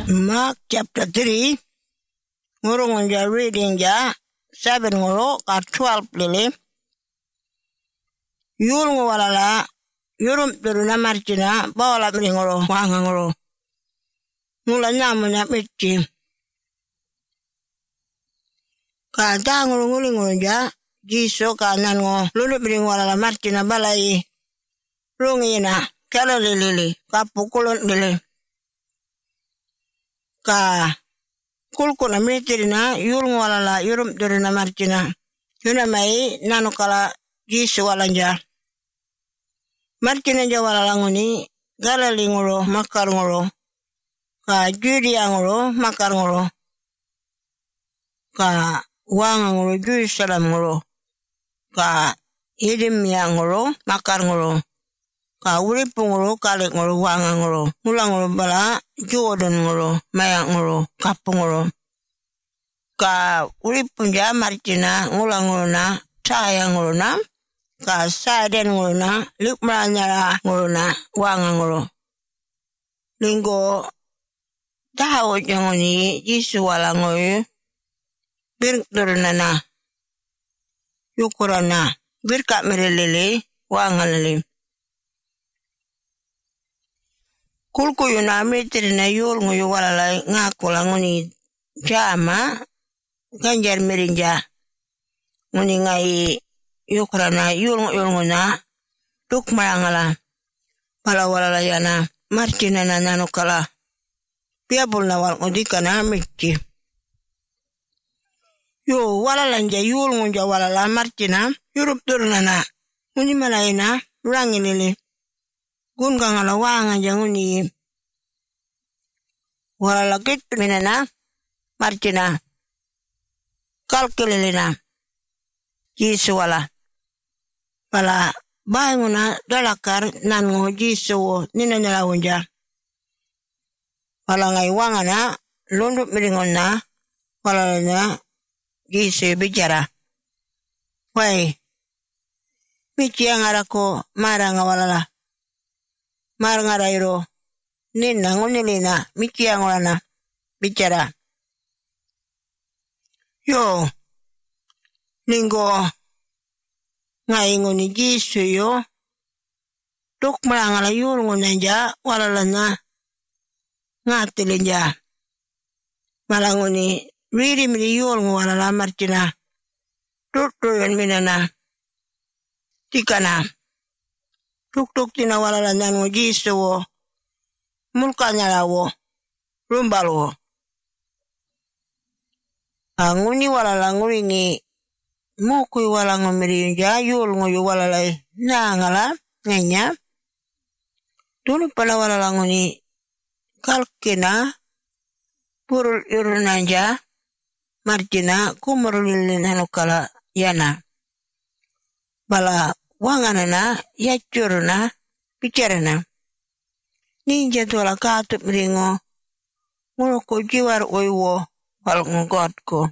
Mark chapter 3, ngurung ja reading ja 7 nguro ka 12 lili. Yul ngwalala yurum turuna marchina bawala mringoro wanga nguro. Ngula nyamu nya michi. Ka ta ngulu ngulu ja jiso ka nango lulu mringwala marchina balai. Rungina kala lili ka pukulon lili. Ka kulkuna mitirina yul ngwalala yurum turuna marchina. Yuna mai nanu kala jiso walanja. Marchina ja walala nguni galali nguro makar nguro. Ka judi nguro makar nguro. Ka wanga nguro judi salam nguro. Ka idim nguro makar nguro. Ka uripu nguro kalik nguro wanga nguro. Ngula nguro bala Jordan nguro maya nguro kapu nguro. Ka uripu ja marchina ngula nguro na saya nguro na. Ka saden nguro na lukmra nyara nguro na wanga nguro. Linggo tahu jangoni jisu wala nguro. Birkturna na. Yukurana. Birka merelele wanga lele. Kulku yuna mitirina yul nguyu walala ngakula nguni jama ganjar mirinja. Nguni ngai yukurana yul nguna duk marangala. Pala walala yana marchina na nanukala. Piapul na wal ngudikana michi. Yo walala nja yul ngunja walala marchina yurup turna na. Nguni malaina rangilili. Gun kangala wanga janguni walala gitu minana marchina kalkililina jisu wala pala bayanguna dalakar nango jisu nina nyalawunja pala ngai wanga na lundup miringona walala na jisu bicara wai michi angarako maranga walala maranga iro nina ngunilina michi angolana bicara yo linggo ngai nguni jisu yo tuk marangala yul ngunanja walalana ngatilinja malanguni riri miri yul ngwalala marchina tutuyan minana tikana tuk tina walalana ngu jisu wo mulkanya lawo rumbalo anguni walala nguringi mukui walango mirinja yul nguyu walala nangala ngenya dulu pala walala nguni kalkina purul irunanja marjina kumurulilin hanukala yana bala wanganana yacurna bicarana ninja tuala katup ringo nguroko jiwar oiwo wal ngotko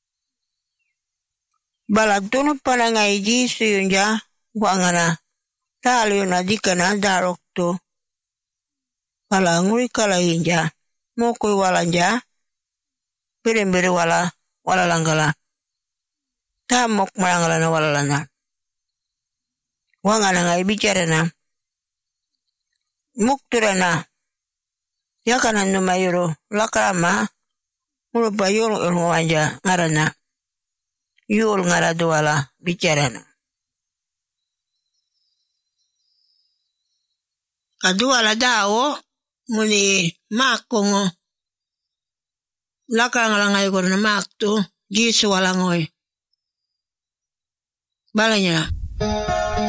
balak tunu panangai jisu yunja wangana tali yuna dikana darokto bala nguri kala yunja mokoi walanja biri wala langgala tamok marangala na walalana wangana ngai bicara na mukturana yakana numayuro lakrama murupa yul ngwanja ngarana yul ngaraduala bicarana kaduala dao muni makongo lakrama ngai korna maktu jisu walangoy balanya